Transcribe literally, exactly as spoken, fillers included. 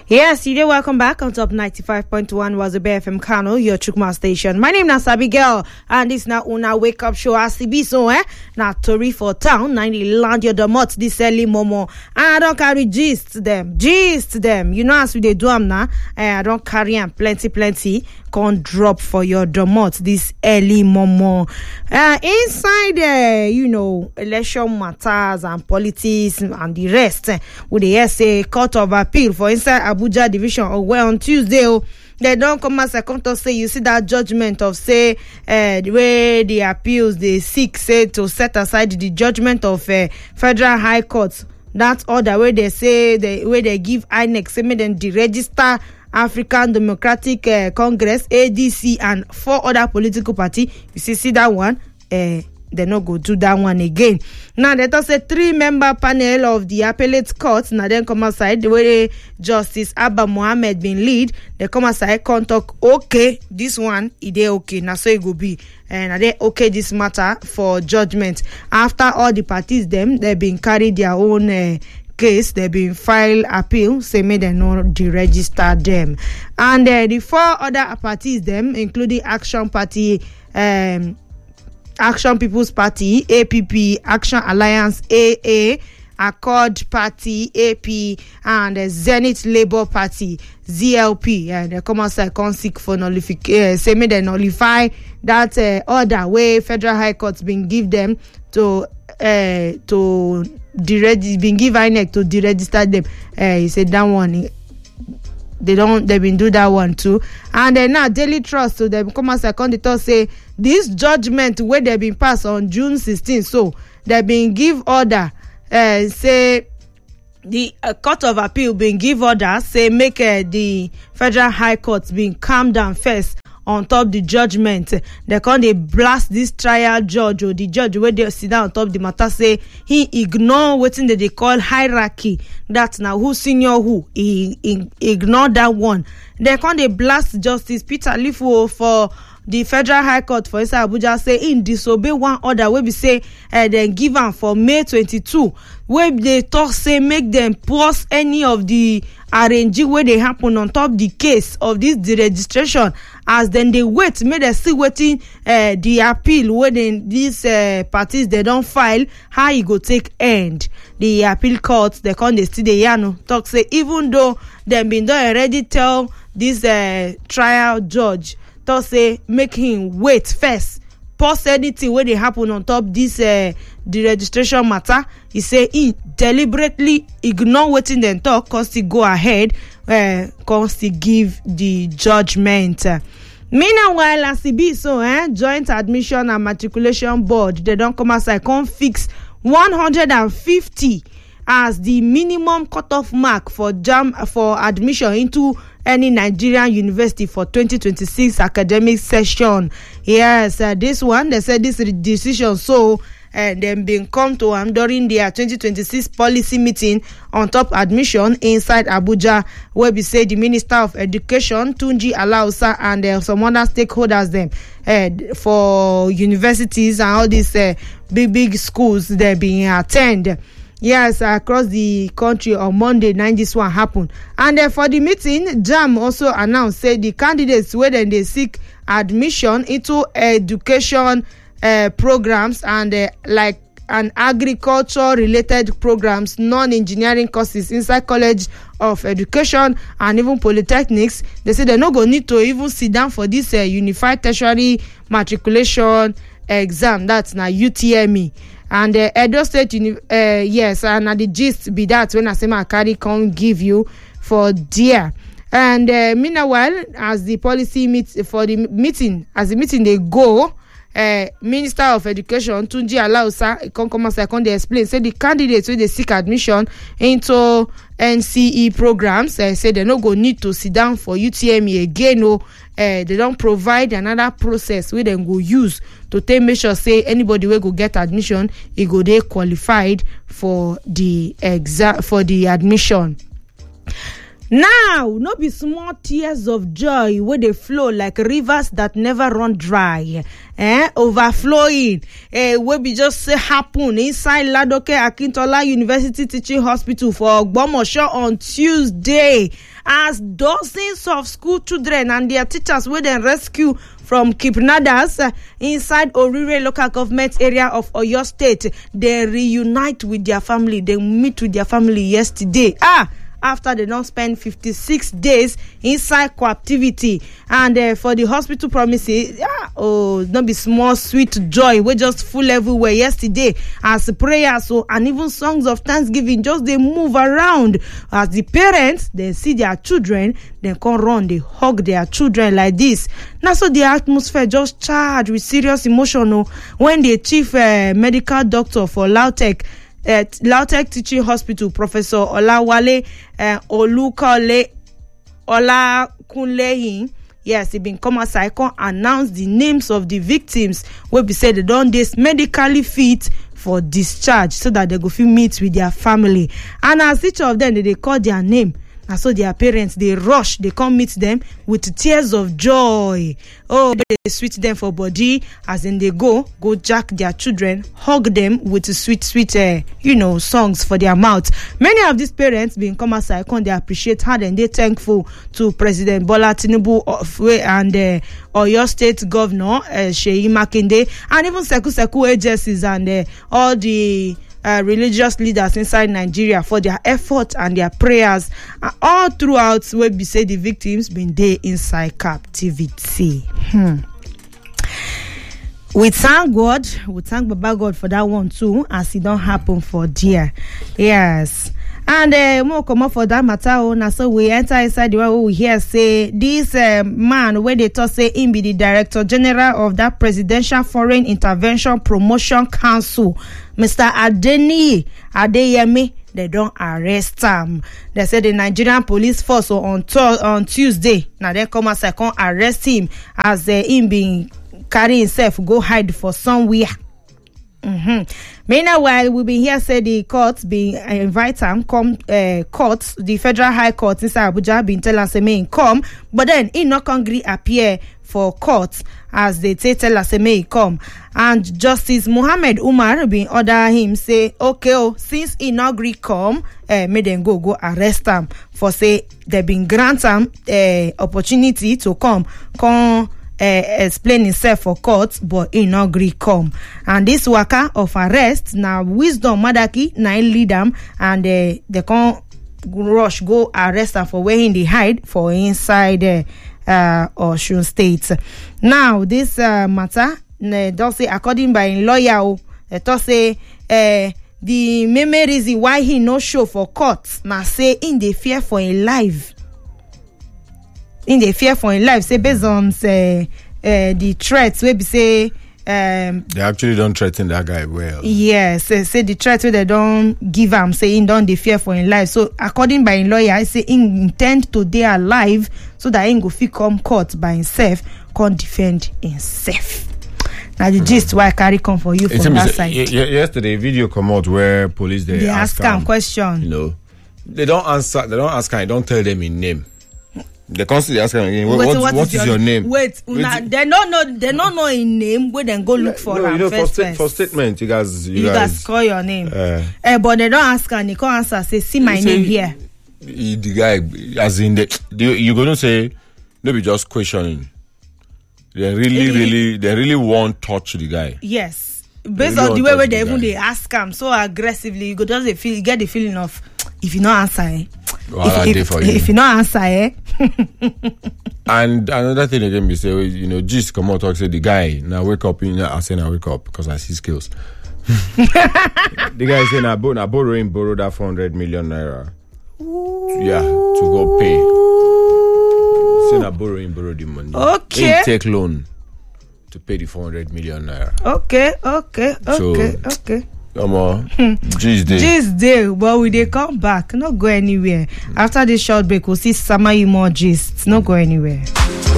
Yes, you did. Welcome back on top ninety-five point one was the B F M Kano, your Chukma station. My name is Sabi Girl, and this now una wake up show as be so eh. Now Tori for town, ninety land your domot this early momo. And I don't carry gist them, gist them. You know as we they do them now. I don't carry them plenty, plenty. Can't drop for your domot this early momo. Uh, inside, uh, you know, election matters and politics and the rest. Uh, with the S A Court of Appeal for inside Abuja Division or well on Tuesday. Oh, they don't come as a court to say you see that judgment of say uh, the way the appeals they seek say to set aside the judgment of uh, Federal High Court. That order where they say the way they give I N E C say make them deregister African Democratic uh, Congress A D C and four other political party. You see see that one. Uh, They not go do that one again. Now let us say three member panel of the appellate court. Now then come aside the way Justice Abba Mohammed been lead. They come aside come talk. Okay, this one it is okay. Now so it go be and they okay this matter for judgment. After all the parties them they been carried their own. Uh, case they been file appeal say may they not deregister them and uh, the four other parties them including Action Party, um. Action People's Party, A P P, Action Alliance, A A, Accord Party, A P, and the Zenith Labour Party, Z L P. And they come outside, come seek for nullification. Uh, say, may they nullify that uh, order where Federal High Court's been give them to uh, to deregister, been give I N E C to deregister them. Uh, he said that one. They don't. They've been do that one too, and then now Daily Trust. So they come as a conductor say this judgment where they been passed on June sixteenth. So they been give order. Uh, say the uh, Court of Appeal been give order. Say make uh, the Federal High Court been calm down first on top the judgment. They can't they blast this trial judge or the judge where they sit down on top the matter say he ignore what they, they call hierarchy. That's now who senior who. He, he ignore that one. They can't they blast Justice Peter Lifo for the Federal High Court for inside Abuja say in disobey one order where we say uh, they give am for May twenty-second where they talk say make them pause any of the arranging where they happen on top the case of this deregistration as then they wait make they still waiting uh, the appeal where then these uh, parties they don't file how you go take end. The appeal court they come they still the yano talk say even though they been done already tell this uh, trial judge to say make him wait first pause anything where they happen on top this uh, the registration matter. He say he deliberately ignore waiting then talk cause he go ahead uh, cause he give the judgment. Meanwhile, as it be so, eh, Joint Admission and Matriculation Board they don't come aside come fix one hundred fifty as the minimum cutoff mark for jam for admission into any Nigerian university for twenty twenty-six academic session. Yes, uh, this one they said this decision so and uh, then been come to um, during their twenty twenty-six policy meeting on top admission inside Abuja, where we say the Minister of Education Tunji Alausa and uh, some other stakeholders them uh, for universities and all these uh, big big schools they been attend. Yes, across the country on Monday night this one happened. And uh, for the meeting, JAMB also announced say the candidates where then they seek admission into education uh, programs and uh, like an agriculture related programs, non-engineering courses inside College of Education and even polytechnics. They say they no go need to even sit down for this uh, unified tertiary matriculation exam. That's now U T M E. And uh, Edo State, uni- uh, yes, and uh, the gist be that when I say my carry can give you for dear. And uh, meanwhile, as the policy meets for the meeting, as the meeting they go, uh, Minister of Education Tunji Alausa come come as I come they explain. Say the candidates when they seek admission into N C E programs, uh, say they no go need to sit down for U T M E again. No, uh, they don't provide another process where they go use to take make sure say anybody will go get admission, he go they qualified for the exam for the admission. Now, no be small tears of joy where they flow like rivers that never run dry, eh? Overflowing, eh? Where be just say happen inside Ladoke Akintola University Teaching Hospital for Ogbomoso on Tuesday. as dozens of school children and their teachers wey dem rescue from kidnappers uh, inside Orire local government area of Oyo State, they reunite with their family. They meet with their family yesterday. Ah, after they don't spend fifty-six days inside captivity. And uh, for the hospital promises, yeah, oh, don't be small sweet joy. We just full everywhere yesterday as prayers so, and even songs of thanksgiving, just they move around as the parents, they see their children, they come run, they hug their children like this. Now so the atmosphere just charged with serious emotion oh, when the chief uh, medical doctor for Lautech at Lautech Teaching Hospital, Professor Olawale uh, Olukole Olakunleyin, yes, he been come outside and announce the names of the victims wey be say they don dey medically fit for discharge so that they go fit meet with their family. And as each of them they, they call their name, and so their parents they rush, they come meet them with tears of joy. Oh, they sweet them for body as in they go go jack their children, hug them with sweet sweet uh, you know songs for their mouth. Many of these parents being come outside come they appreciate how and they thankful to President Bola Tinubu of and uh, Oyo State Governor uh, Seyi Makinde, and even Seku Seku agencies and uh, all the Uh, religious leaders inside Nigeria for their effort and their prayers uh, all throughout where we say the victims been there inside captivity. Hmm. We thank God, we thank Baba God for that one too, as it don't happen for dear. Yes. And uh, more come up for that matter, oh, now so we enter inside the one we hear say this uh, man where they talk say him be the Director General of that Presidential Foreign Intervention Promotion Council, Mister Adeni Adeyemi. They don't arrest him. They said the Nigerian police force so on to- on Tuesday. Now they come as second arrest him as uh, him being carry himself go hide for somewhere. Mm-hmm. Meanwhile, we've been here say the court being uh, invite him come uh, court, the Federal High Court inside Abuja been tell us may come, but then he not agree appear for court as they say tell us may come, and Justice Muhammad Umar been order him say okay oh, since he not agree come, uh, may then go go arrest him for say they been grant him uh, opportunity to come come. Uh, explain himself for court, but he no agree come. And this waka of arrest now Wisdom Madaki now lead them, and uh, they can rush go arrest her for where in the hide for inside uh, uh, Osun State. Now this uh, matter, uh, don't say according by lawyer, they uh, say uh, the main reason why he no show for court now say in the fear for a life. In the fear for his life, say based on say uh, the threats, we be say um, they actually don't threaten that guy well. Yes, say, say the threats where they don't give him, say he don't the fear for his life. So according by his lawyer, I say he intend to stay alive so that he go fit come court by himself, can't defend himself. Now the gist why I carry come for you It from that y- side. y- yesterday, video come out where police they, They ask him question. You know, they don't answer. They don't ask him. They don't tell them his name. They constantly ask him again. What, Wait, what, what what is is your, your name? Wait, una, Wait. they don't know. They don't know his name. Where then go look for no, him you know, first. for, sta- first. for statement, you guys, you, You guys, guys call your name. Uh, Eh, but they don't ask and they can't answer. Say, see my you name say, here. he- The guy, as in the, the you gonna say, no, be just questioning. They really, really, they really won't touch the guy. Yes. Based really on the won't way touch where the they even guy. they ask him so aggressively, you go just dey feel, you get the feeling of if you not answer, eh? Wahala if, dey if, for you. if you not answer, eh? And another thing again, be say, you know, just come out talk say the guy now wake up in I say now wake up because I see skills. The guy say now bo- now borrowing borrow that four hundred million naira. Yeah, to go pay. Say now borrowing borrow the money. Okay. He take loan to pay the four hundred million naira. Okay, okay, So- okay, okay. Come on, G's day. This day, but we they come back, not go anywhere. After this short break, we'll see some more gist. Not go anywhere.